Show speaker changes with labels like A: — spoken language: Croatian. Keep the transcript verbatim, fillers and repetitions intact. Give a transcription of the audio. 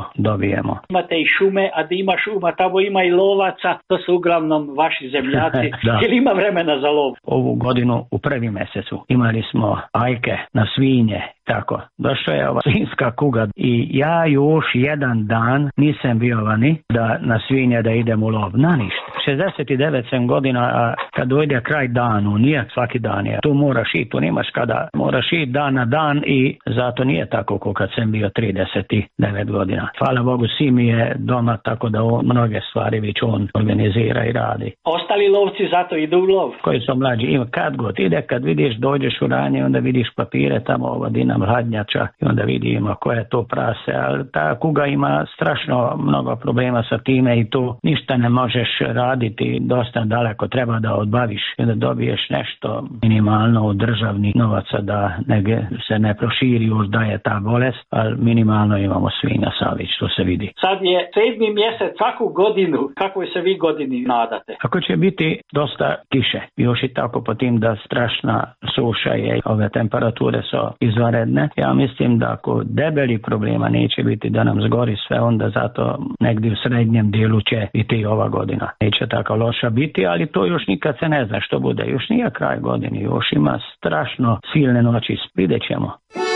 A: dobijemo.
B: Imate i šume, a da ima šuma, tamo ima i lovaca, to su uglavnom vaši zemljaci. Ili ima vremena za lov?
A: Ovu godinu u prvi mjesecu imali smo ajke na svinje, tako. Došla je ova svinjska kuga i ja još jedan dan nisam bio vani da na svinje da idem u lov. Na ništa. šezdeset devet sam godina, a kad dojde kraj danu, nije svaki dan je. Tu moraš i tu nemaš kada. Moraš i dan na dan i zato nije tako kao kad sam bio trideset devet godina. Hvala Bogu, sin mi je doma, tako da on mnoge stvari već on organizira i radi.
B: Ostali lovci zato idu u lov?
A: Koji su mlađi, ima kad god ide, kad vidiš, dođeš u ranje, onda vidiš papire tamo, ova dinam hladnjača i onda vidimo koje je to prase, ali ta kuga ima strašno mnogo problema sa time i to ništa ne možeš raditi, dosta daleko treba da odbaviš i da dobiješ nešto minimalno od državnih novaca da nege se ne proširi još da je ta bolest, ali minimalno imamo svinja savić, to se vidi.
B: Sad je sedmi mjesec, svaku godinu, kako se vi godini nadate?
A: Ako će biti dosta kiše, još i tako po tim da strašna suša je, ove temperature su izvanredne, ja mislim da ako debeli problema neće biti da nam zgori sve, onda zato negdje u srednjem dijelu će biti ova godina. Neće tako loša biti, ali to još nikad se ne zna što bude. Još nije kraj godine, još ima strašno silne noći, vidjet ćemo.